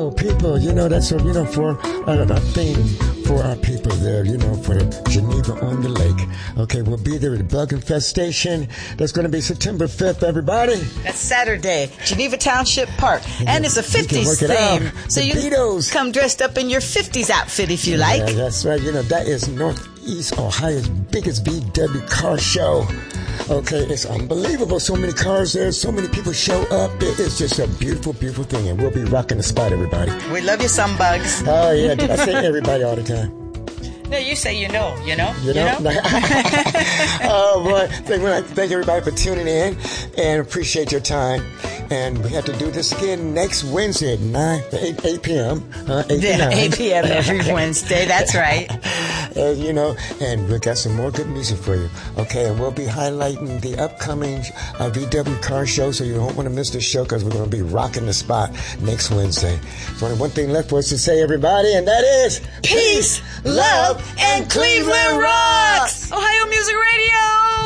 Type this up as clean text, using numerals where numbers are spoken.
people, that's for a theme for our people there, for Geneva on the Lake. Okay, we'll be there at the Bug Infestation. That's going to be September 5th, everybody. That's Saturday, Geneva Township Park. And it's a 50s theme. So you can come dressed up in your 50s outfit if you like. Yeah, that's right. That is Northeast Ohio's biggest VW car show. Okay, it's unbelievable. So many cars there. So many people show up. It's just a beautiful, beautiful thing. And we'll be rocking the spot, everybody. We love you some bugs. Oh, yeah. I say everybody all the time. No, you say you know. Oh, boy. Thank everybody for tuning in and appreciate your time. And we have to do this again next Wednesday at 8 p.m. 8 p.m. every Wednesday. That's right. And we got some more good music for you. Okay, and we'll be highlighting the upcoming VW car show, so you don't want to miss the show because we're going to be rocking the spot next Wednesday. There's only one thing left for us to say, everybody, and that is peace, love, and Cleveland rocks! Ohio Music Radio!